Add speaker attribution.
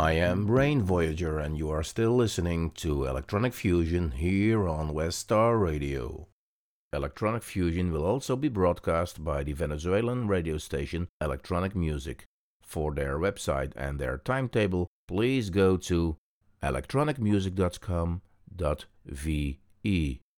Speaker 1: I am Brain Voyager, and you are still listening to Electronic Fusion here on West Star Radio. Electronic Fusion will also be broadcast by the Venezuelan radio station Electronic Music. For their website and their timetable, please go to electronicmusic.com.ve.